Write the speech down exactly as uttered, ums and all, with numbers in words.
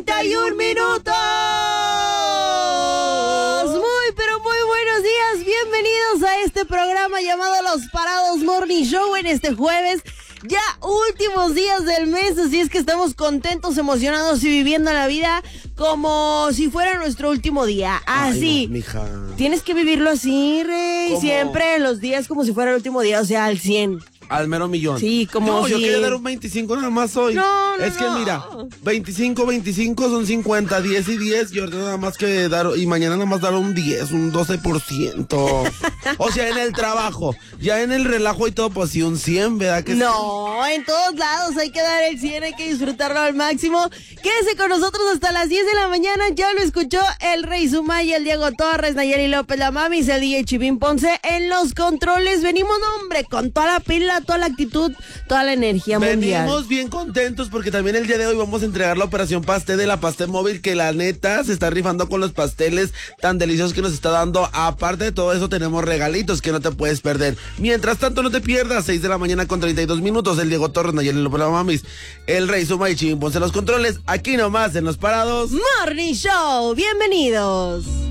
treinta y un minutos. Muy, pero muy buenos días. Bienvenidos a este programa llamado Los Parados Morning Show en este jueves. Ya últimos días del mes, así es que estamos contentos, emocionados y viviendo la vida como si fuera nuestro último día. Así. Ay, no, mija. Tienes que vivirlo así, Rey. ¿Cómo? Siempre los días como si fuera el último día, o sea, al cien. Al mero millón. Sí, como No, si... yo quería dar un veinticinco nada más hoy. No, no, Es que no. mira, veinticinco, veinticinco son cincuenta, diez y diez. Y ahorita nada más que dar, y mañana nada más dar un diez, un doce por ciento. O sea, en el trabajo. Ya en el relajo y todo, pues sí, un cien, ¿verdad que sí? No, en todos lados hay que dar el cien, hay que disfrutarlo al máximo. Quédese con nosotros hasta las diez de la mañana. Ya lo escuchó el Rey Sumaya, el Diego Torres, Nayeli López, la Mamis, el D J Chivín Ponce en los controles. Venimos, hombre, con toda la pila, toda la actitud, toda la energía mundial. Venimos bien contentos porque también el día de hoy vamos a entregar la operación pastel de la Pastel Móvil, que la neta se está rifando con los pasteles tan deliciosos que nos está dando. Aparte de todo eso, tenemos regalitos que no te puedes perder. Mientras tanto, no te pierdas, seis de la mañana con treinta y dos minutos, el Diego Torres, Nayeli López, la Mamis, el Rey Sumaya y Chivín Ponce en los controles, aquí nomás en Los Parados Morning Show, bienvenidos.